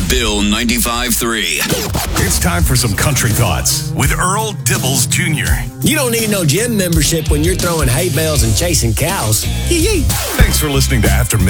Bill 95.3. It's time for some country thoughts with Earl Dibbles Jr. You don't need no gym membership when you're throwing hay bales and chasing cows. Yee-yee. Thanks for listening to After